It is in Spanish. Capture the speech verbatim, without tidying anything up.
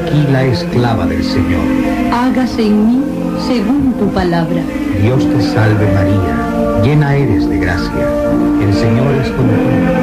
aquí la esclava del Señor. Hágase en mí según tu palabra. Dios te salve María, llena eres de gracia, el Señor es contigo.